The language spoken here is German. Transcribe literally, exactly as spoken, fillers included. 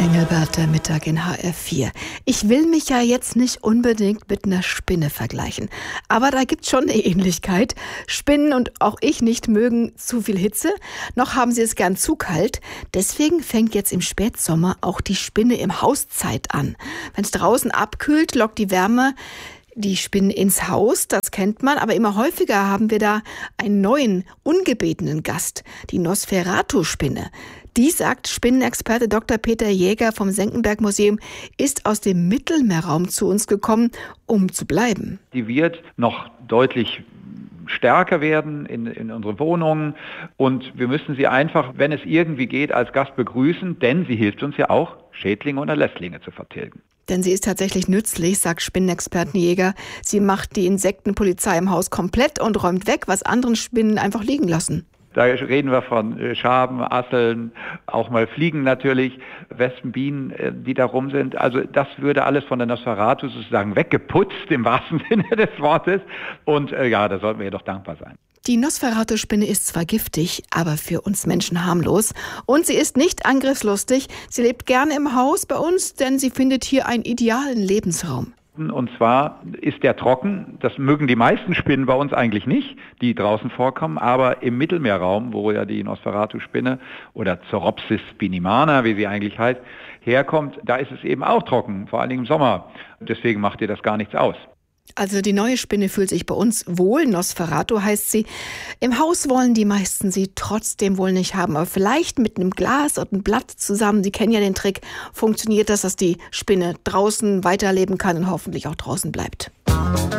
Engelbert, der Mittag in H R vier. Ich will mich ja jetzt nicht unbedingt mit einer Spinne vergleichen. Aber da gibt's schon eine Ähnlichkeit. Spinnen und auch ich nicht mögen zu viel Hitze, noch haben sie es gern zu kalt. Deswegen fängt jetzt im Spätsommer auch die Spinne im Haus Zeit an. Wenn es draußen abkühlt, lockt die Wärme die Spinnen ins Haus, das kennt man, aber immer häufiger haben wir da einen neuen, ungebetenen Gast, die Nosferatu-Spinne. Die, sagt Spinnenexperte Doktor Peter Jäger vom Senckenberg-Museum, ist aus dem Mittelmeerraum zu uns gekommen, um zu bleiben. Die wird noch deutlich stärker werden in, in unsere Wohnungen und wir müssen sie einfach, wenn es irgendwie geht, als Gast begrüßen, denn sie hilft uns ja auch, Schädlinge oder Lästlinge zu vertilgen. Denn sie ist tatsächlich nützlich, sagt Spinnenexpertenjäger. Sie macht die Insektenpolizei im Haus komplett und räumt weg, was anderen Spinnen einfach liegen lassen. Da reden wir von Schaben, Asseln, auch mal Fliegen natürlich, Wespen, Bienen, die da rum sind. Also das würde alles von der Nosferatu sozusagen weggeputzt, im wahrsten Sinne des Wortes. Und äh, ja, da sollten wir ihr doch dankbar sein. Die Nosferatu-Spinne ist zwar giftig, aber für uns Menschen harmlos. Und sie ist nicht angriffslustig. Sie lebt gerne im Haus bei uns, denn sie findet hier einen idealen Lebensraum. Und zwar ist der trocken, das mögen die meisten Spinnen bei uns eigentlich nicht, die draußen vorkommen, aber im Mittelmeerraum, wo ja die Nosferatu-Spinne oder Zoropsis spinimana, wie sie eigentlich heißt, herkommt, da ist es eben auch trocken, vor allen Dingen im Sommer. Deswegen macht ihr das gar nichts aus. Also die neue Spinne fühlt sich bei uns wohl, Nosferatu heißt sie. Im Haus wollen die meisten sie trotzdem wohl nicht haben, aber vielleicht mit einem Glas und einem Blatt zusammen, Sie kennen ja den Trick, funktioniert das, dass die Spinne draußen weiterleben kann und hoffentlich auch draußen bleibt.